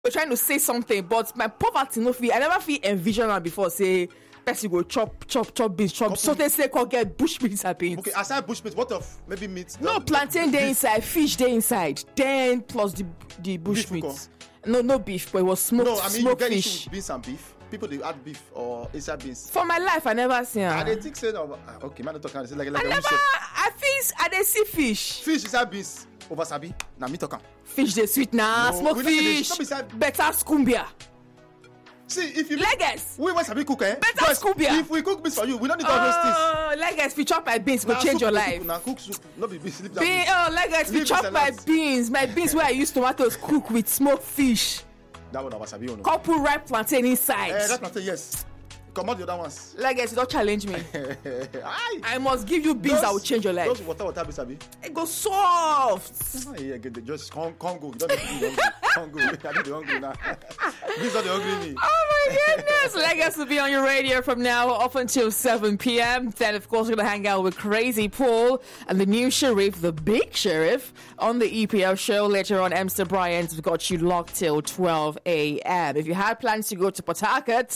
We're trying to say something, but my poverty no feel. I never feel envision am before. Say person go chop beans, chop. So they say can get bush meat and beans. Okay, aside bush meat, what of maybe meat? No, plantain dey inside, fish dey inside, then plus the bush Beef meat. No beef, but it was smoked. No, I mean you smoked get fish. issue with beans and beef. People they add beef or inside beans. For my life, I never see am. And they think say no, okay, man, don't talk like I never. I dey see fish. Fish inside beans over sabi. Now me talk am. Fish dey sweet na, No, smoked we no say dey fish, stop inside- better skumbia, See if you leggers. we want sabi cook, eh? Better Because Scooby. if we cook beans for you, we don't need all those things. Oh, leggers, if you chop my beans, go Na change soup your we life. cook, na cook soup, no be beans. Leave that beans. Leggers, if you Leave chop the my salad. beans where I use tomatoes cook with smoked fish, That one na wasabi one. couple ripe plantain inside. That's plantain, yes. Come on the other ones. Leggers, you don't challenge me. Aye. I must give you beans that will change your life. Those water beans sabi. It goes soft. Yeah, get the just come go. You don't need to be hungry. I need to be hungry now. These are the hungry me. Oh my goodness. Leggers will be on your radio from now up until 7 p.m. Then, of course, we're going to hang out with Crazy Paul and the new sheriff, the big sheriff, on the EPL show. Later on, Emster Bryant, we've got you locked till 12 a.m. If you had plans to go to Port Harcourt,